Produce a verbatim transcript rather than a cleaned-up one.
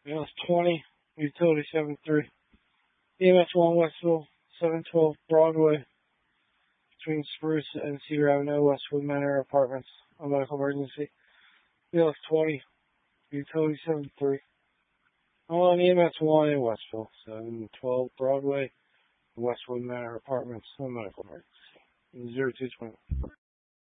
A L S twenty, Utility seven three. E M S one Westville, seven twelve Broadway, between Spruce and Cedar Avenue, Westwood Manor Apartments, a medical emergency. E L S twenty, Utility seven three. I'm on E M S one in Westville, seven twelve Broadway, Westwood Manor Apartments, a medical emergency. zero two twenty.